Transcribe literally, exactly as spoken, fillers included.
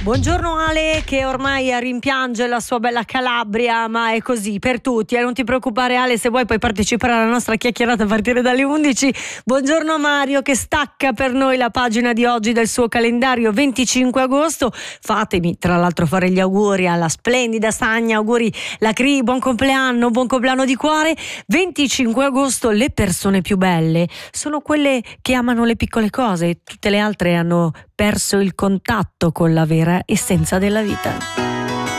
Buongiorno Ale, che ormai rimpiange la sua bella Calabria, ma è così per tutti, eh? Non ti preoccupare Ale, se vuoi puoi partecipare alla nostra chiacchierata a partire dalle undici. Buongiorno Mario, che stacca per noi la pagina di oggi del suo calendario venticinque agosto. Fatemi tra l'altro fare gli auguri alla splendida Sagna, auguri la Cri, buon compleanno, buon compleanno di cuore. venticinque agosto, le persone più belle sono quelle che amano le piccole cose, tutte le altre hanno perso il contatto con la vera essenza della vita.